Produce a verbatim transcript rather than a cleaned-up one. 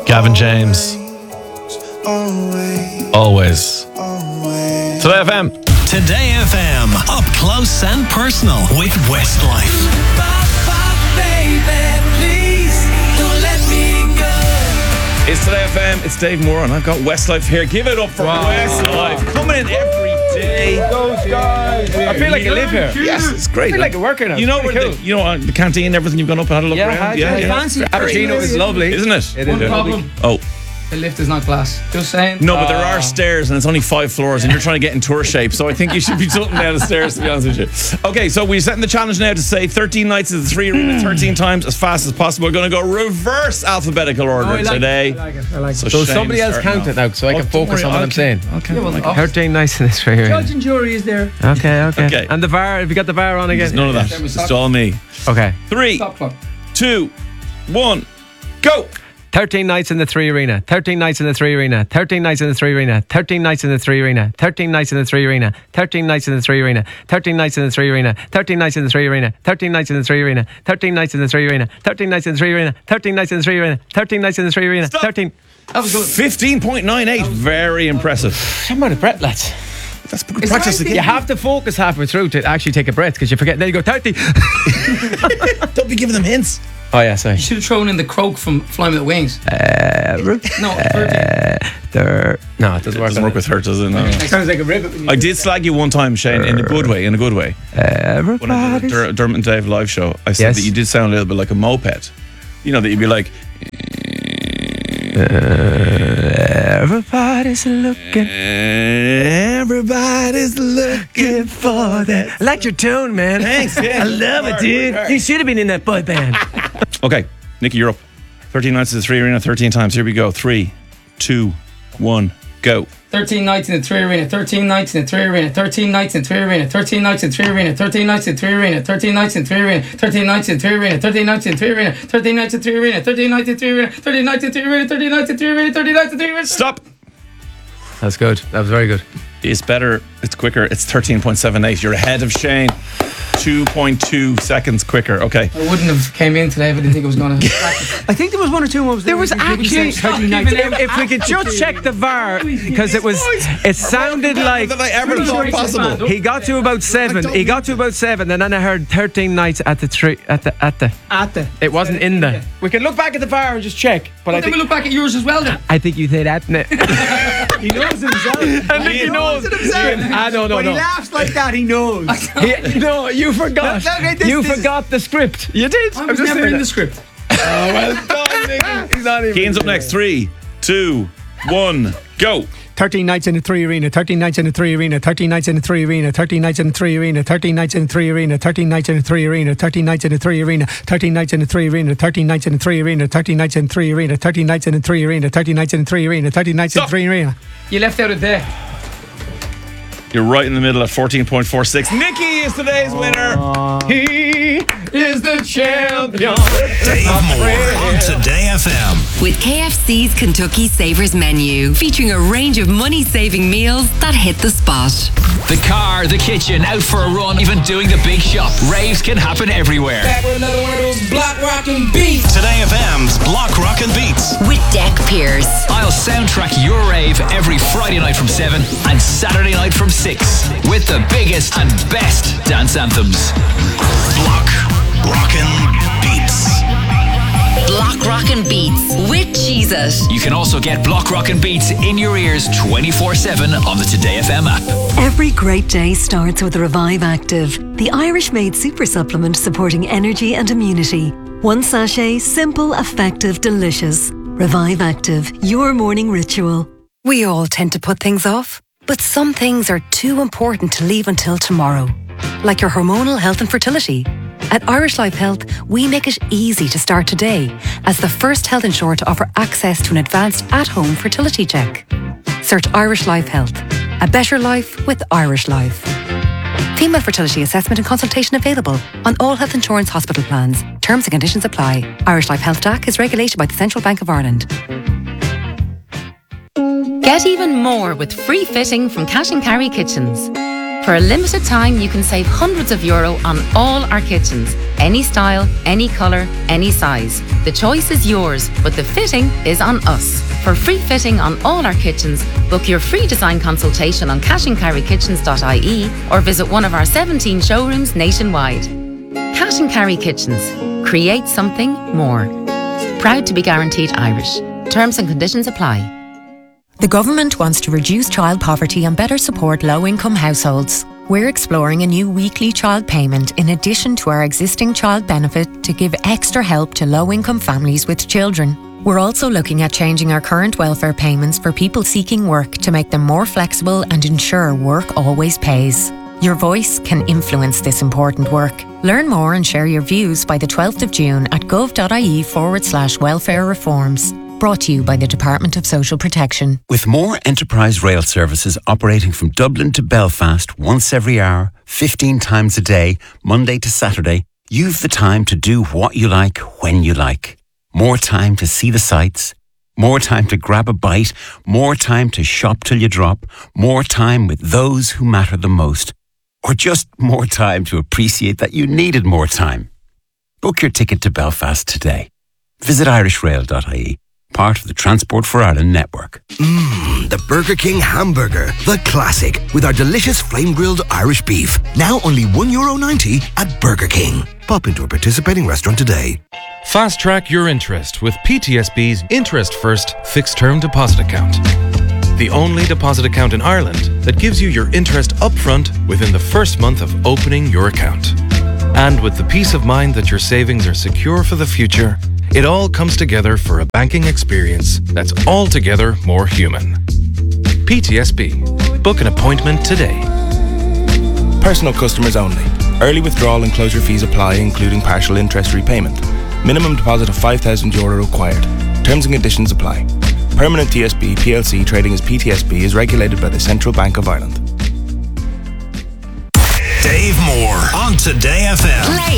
Gavin James. Always. Today F M. Today F M. Up close and personal with Westlife. It's Today F M, it's Dave Moore, and I've got Westlife here. Give it up for wow. Westlife. Coming in every day. Those guys. I feel like I live here. Yes, it's great. I feel like a worker now. You know, where cool. the, you know, uh, the canteen, everything you've gone up and had a look yeah, around. Yeah, yeah, yeah. Fancy. Cappuccino is lovely. Isn't it? It One is problem. Oh. The lift is not glass. Just saying. No, but there Ah. are stairs and it's only five floors and you're trying to get in tour shape, so I think you should be tilting down the stairs, to be honest with you. Okay, so we're setting the challenge now to say thirteen nights at the Three Arena, thirteen times as fast as possible. We're going to go reverse alphabetical order Oh, I like today. It. I like it. I like So, it. So Shane somebody is else starting count it off. now so I can Oh, don't focus worry, on what I'll I'm saying. Okay. Yeah, well, okay. oh. thirteen nights in this right here. Judge and jury is there. Okay, okay, Okay. And the V A R, have you got the V A R on again? There's none of that. Yeah, It's all me. Okay. Three, Stop clock. two, one, go. thirteen nights in the Three Arena. thirteen nights in the Three Arena. thirteen nights in the Three Arena. thirteen nights in the Three Arena. thirteen nights in the Three Arena. thirteen nights in the Three Arena. thirteen nights in the Three Arena. thirteen nights in the Three Arena. thirteen nights in the Three Arena. thirteen nights in the Three Arena. thirteen nights in the Three Arena. thirteen nights in the Three Arena. thirteen nights in the Three Arena. Stop. thirteen. That was good. fifteen point nine eight. Very impressive. I'm out of breath, lads. That's good Is practice that again. You have to focus halfway through to actually take a breath because you forget. Then you go thirty. Don't be giving them hints. Oh yeah, sorry. You should have thrown in the croak from Flying with the Wings. Uh, No, thirty. there. No, it doesn't It work. doesn't work with her, does it? No. Sounds like a ribbit. when you I do did slag you one time, Shane, in a good way, in a good way. When I did Everybody. the Der- Dermot and Dave live show, I said Yes. that you did sound a little bit like a moped. You know, that you'd be like, Everybody's looking. everybody's looking for that. I like your tone, man. Thanks, yeah. I love it, Work, dude. work. You should have been in that boy band. Okay, Nikki, you're up. thirteen nights at the Three Arena, thirteen times. Here we go. Three, two, one, go. thirteen nights in the Three Arena, thirteen nights in the Three Arena, thirteen nights in the Three Arena, thirteen nights in the Three Arena, thirteen nights in the Three Arena, thirteen nights in the Three Arena, thirteen nights in the Three Arena, thirteen nights in the Three Arena, thirteen nights in the Three Arena, thirteen nights in the Three Arena, thirteen nights in the Three Arena, thirteen nights in the Three Arena, thirteen nights in the Three Arena. Stop. That's good. That was very good. It's better. It's quicker. It's thirteen point seven eight. You're ahead of Shane. two point two seconds quicker. Okay. I wouldn't have came in today if I didn't think it was going to. I think there was one or two moments. There was actually, if, if we could just check the V A R, because it was, it sounded like That I ever thought possible. he got to about seven. He got to about seven, and then I heard thirteen nights at the tree at the at the. At the. It wasn't in the. We can look back at the V A R and just check. But I Then we think look back at yours as well then. I think you said that. He knows himself. I think he knows. Ah, no, no, When no. he laughs like that, he knows. He, no, you forgot. No, no, this- you this- forgot the script. You did. I was just never saying in the that. script. Oh, well done, Nicky. He's not even. Keane's up next. Three, two, one, go. thirteen nights in the Three Arena, thirteen nights in the Three Arena, thirteen nights in the Three Arena, thirteen nights in the Three Arena, thirteen nights in the Three Arena, thirteen nights in the Three Arena, thirteen nights in the Three Arena, thirteen nights in the Three Arena, thirteen nights in the Three Arena, thirteen nights in the Three Arena, thirteen nights in the Three Arena, thirteen nights in the Three Arena, thirteen nights in the Three Arena. You left out a day. You're right in the middle at fourteen point four six. Nikki is today's winner. He is the champion. Dave Moore on Today F M. With K F C's Kentucky Savers menu, featuring a range of money-saving meals that hit the spot. The car, the kitchen, out for a run, even doing the big shop. Raves can happen everywhere. Back with another one of those block rockin' beats. Today F M's Block Rockin' Beats. With Deck Pierce. I'll soundtrack your rave every Friday night from seven and Saturday night from six with the biggest and best dance anthems. Block Rockin' Beats. Block Rockin' Beats with Cheez-It. You can also get Block Rockin' Beats in your ears twenty-four seven on the Today F M app. Every great day starts with Revive Active, the Irish-made super supplement supporting energy and immunity. One sachet, simple, effective, delicious. Revive Active, your morning ritual. We all tend to put things off, but some things are too important to leave until tomorrow. Like your hormonal health and fertility. At Irish Life Health, we make it easy to start today as the first health insurer to offer access to an advanced at-home fertility check. Search Irish Life Health. A better life with Irish Life. Female fertility assessment and consultation available on all health insurance hospital plans. Terms and conditions apply. Irish Life Health D A C is regulated by the Central Bank of Ireland. Get even more with free fitting from Cash and Carry Kitchens. For a limited time, you can save hundreds of euro on all our kitchens. Any style, any colour, any size. The choice is yours, but the fitting is on us. For free fitting on all our kitchens, book your free design consultation on cash and carry kitchens dot I E or visit one of our seventeen showrooms nationwide. Cash and Carry Kitchens. Create something more. Proud to be guaranteed Irish. Terms and conditions apply. The government wants to reduce child poverty and better support low-income households. We're exploring a new weekly child payment in addition to our existing child benefit to give extra help to low-income families with children. We're also looking at changing our current welfare payments for people seeking work to make them more flexible and ensure work always pays. Your voice can influence this important work. Learn more and share your views by the twelfth of June at gov.ie forward slash welfare reforms. Brought to you by the Department of Social Protection. With more enterprise rail services operating from Dublin to Belfast once every hour, fifteen times a day, Monday to Saturday, you've the time to do what you like when you like. More time to see the sights, more time to grab a bite, more time to shop till you drop, more time with those who matter the most, or just more time to appreciate that you needed more time. Book your ticket to Belfast today. Visit irish rail dot I E. Part of the Transport for Ireland network. Mmm, the Burger King hamburger, the classic, with our delicious flame-grilled Irish beef. Now only one euro ninety at Burger King. Pop into a participating restaurant today. Fast track your interest with P T S B's Interest First Fixed Term Deposit Account. The only deposit account in Ireland that gives you your interest upfront within the first month of opening your account. And with the peace of mind that your savings are secure for the future, it all comes together for a banking experience that's altogether more human. P T S B. Book an appointment today. Personal customers only. Early withdrawal and closure fees apply, including partial interest repayment. Minimum deposit of five thousand euro required. Terms and conditions apply. Permanent T S B P L C trading as P T S B is regulated by the Central Bank of Ireland. Dave Moore on Today F M. Play